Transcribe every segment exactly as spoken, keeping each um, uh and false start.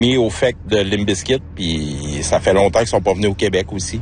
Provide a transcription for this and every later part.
mis au fait de Limp Bizkit, puis ça fait longtemps qu'ils sont pas venus au Québec aussi.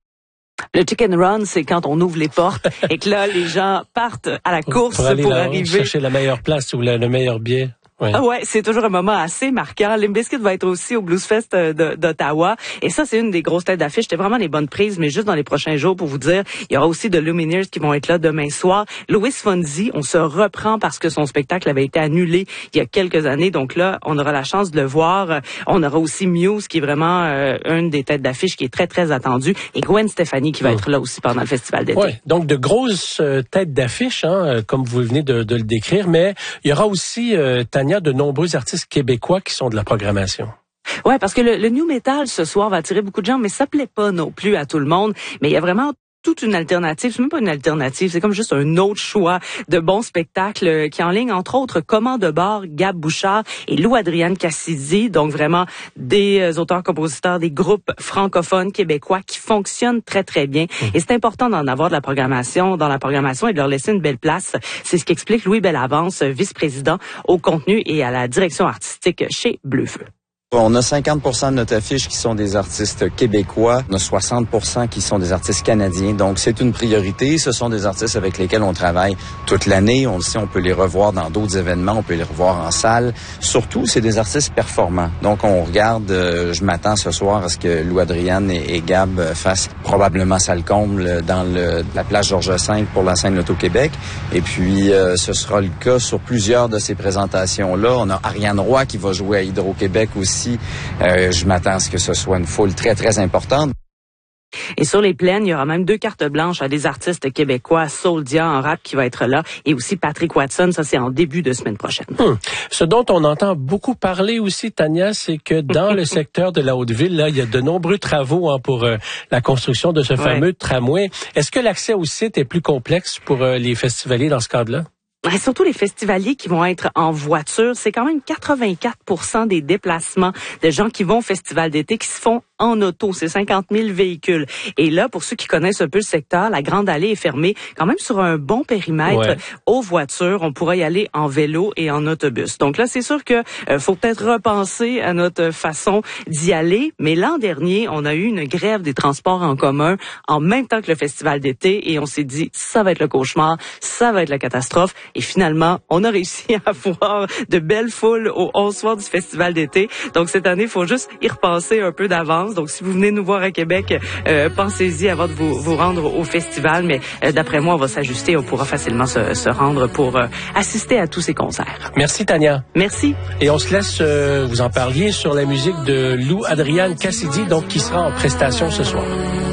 Le chicken run, c'est quand on ouvre les portes et que là, les gens partent à la course pour, aller pour là, arriver. Chercher la meilleure place ou la, le meilleur billet. Oui. Ah ouais, c'est toujours un moment assez marquant. Limp Bizkit va être aussi au Blues Fest de, d'Ottawa. Et ça, c'est une des grosses têtes d'affiche. C'était vraiment les bonnes prises, mais juste dans les prochains jours, pour vous dire, il y aura aussi de Lumineers qui vont être là demain soir. Louis Fonzi, on se reprend parce que son spectacle avait été annulé il y a quelques années. Donc là, on aura la chance de le voir. On aura aussi Muse, qui est vraiment euh, une des têtes d'affiche qui est très, très attendue. Et Gwen Stefani, qui va être là aussi pendant le festival d'été. Oui, donc de grosses euh, têtes d'affiche, hein, comme vous venez de, de le décrire. Mais il y aura aussi, euh, Tania, de nombreux artistes québécois qui sont de la programmation. Ouais, parce que le, le new metal ce soir va attirer beaucoup de gens, mais ça plaît pas non plus à tout le monde. Mais il y a vraiment toute une alternative, c'est même pas une alternative, c'est comme juste un autre choix de bons spectacles qui en ligne, entre autres, Comment de bord, Gab Bouchard et Lou-Adrienne Cassidy, donc vraiment des auteurs-compositeurs, des groupes francophones québécois qui fonctionnent très, très bien. Mmh. Et c'est important d'en avoir de la programmation, dans la programmation et de leur laisser une belle place. C'est ce qu'explique Louis Bellavance, vice-président au contenu et à la direction artistique chez Bleu-Feu. On a cinquante pour cent de notre affiche qui sont des artistes québécois. On a soixante pour cent qui sont des artistes canadiens. Donc, c'est une priorité. Ce sont des artistes avec lesquels on travaille toute l'année. On le sait, on peut les revoir dans d'autres événements. On peut les revoir en salle. Surtout, c'est des artistes performants. Donc, on regarde, euh, je m'attends ce soir à ce que Lou-Adrienne et, et Gab fassent probablement salle comble dans le, la place Georges V pour la scène Loto-Québec. Et puis, euh, ce sera le cas sur plusieurs de ces présentations-là. On a Ariane Roy qui va jouer à Hydro-Québec aussi. Euh, je m'attends à ce que ce soit une foule très, très importante. Et sur les plaines, il y aura même deux cartes blanches à des artistes québécois, Souldia en rap qui va être là, et aussi Patrick Watson, ça c'est en début de semaine prochaine. Hum. Ce dont on entend beaucoup parler aussi, Tania, c'est que dans le secteur de la Haute-Ville, là, il y a de nombreux travaux hein, pour euh, la construction de ce fameux ouais. tramway. Est-ce que l'accès au site est plus complexe pour euh, les festivaliers dans ce cadre-là? Et surtout les festivaliers qui vont être en voiture, c'est quand même quatre-vingt-quatre pour cent des déplacements de gens qui vont au festival d'été qui se font en auto, c'est cinquante mille véhicules. Et là, pour ceux qui connaissent un peu le secteur, la Grande Allée est fermée quand même sur un bon périmètre ouais. aux voitures. On pourra y aller en vélo et en autobus. Donc là, c'est sûr que euh, faut peut-être repenser à notre façon d'y aller. Mais l'an dernier, on a eu une grève des transports en commun en même temps que le festival d'été et on s'est dit, ça va être le cauchemar, ça va être la catastrophe. Et finalement, on a réussi à avoir de belles foules aux onze soirs du festival d'été. Donc cette année, il faut juste y repenser un peu d'avance. Donc, si vous venez nous voir à Québec, euh, pensez-y avant de vous, vous rendre au festival. Mais euh, d'après moi, on va s'ajuster. On pourra facilement se, se rendre pour euh, assister à tous ces concerts. Merci, Tania. Merci. Et on se laisse, euh, vous en parliez, sur la musique de Lou-Adrienne Cassidy, donc qui sera en prestation ce soir.